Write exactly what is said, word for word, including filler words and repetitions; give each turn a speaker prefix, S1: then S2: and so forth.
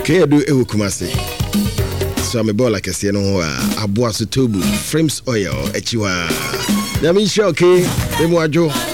S1: Twedu ewu kumase. So I'm a ball like a siano aboa so tobu frames oil echiwa. Nyami shoke, emu ajo.